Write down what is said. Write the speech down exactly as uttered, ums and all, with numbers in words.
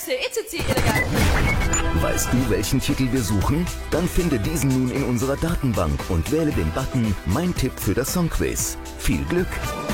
Hexe, etc. illegal. Weißt du, welchen Titel wir suchen? Dann finde diesen nun in unserer Datenbank und wähle den Button Mein Tipp für das Songquiz. Viel Glück!